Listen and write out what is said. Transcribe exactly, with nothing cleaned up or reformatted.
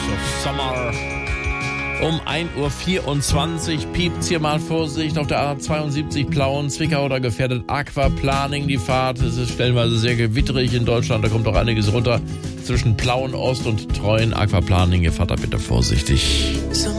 of Summer. Um ein Uhr vierundzwanzig piept's hier mal. Vorsicht auf der A zweiundsiebzig Plauen, Zwickau, da gefährdet Aquaplaning die Fahrt. Es ist stellenweise sehr gewitterig in Deutschland, da kommt auch einiges runter zwischen Plauen Ost und Treuen. Aquaplaning, ihr fahrt da bitte vorsichtig.